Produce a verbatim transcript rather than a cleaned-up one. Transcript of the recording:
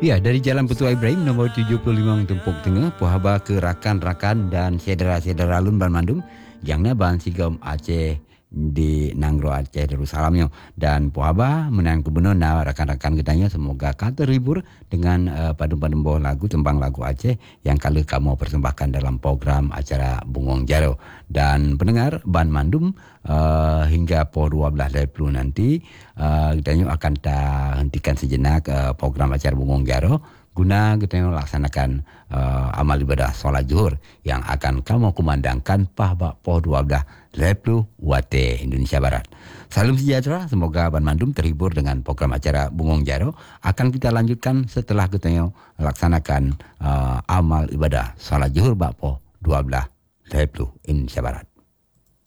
Ya, dari Jalan Petua Ibrahim nomor tujuh puluh lima Tumpuk Tengah, Pohaba ke rakan-rakan dan saudara-saudara Lun Ban Mandum, yang ban Sigom Aceh di Nanggro Aceh Darussalamnya, dan Pohaba menang kebenar na rakan-rakan kitanya semoga kata terhibur dengan uh, padu-padu lagu tembang lagu Aceh yang kali kamu persembahkan dalam program acara Bungong Jaro. Dan pendengar Ban Mandum uh, hingga po dua belas nanti uh, kita akan ta hentikan sejenak uh, program acara Bungong Jaro guna kita laksanakan uh, amal ibadah sholat zuhur yang akan kamu kumandangkan pahba po dua belas Wate Indonesia Barat. Salam sejahtera, semoga Ban Mandum terhibur dengan program acara Bungong Jaro. Akan kita lanjutkan setelah kita laksanakan uh, amal ibadah sholat zuhur po dua belas Indonesia Barat.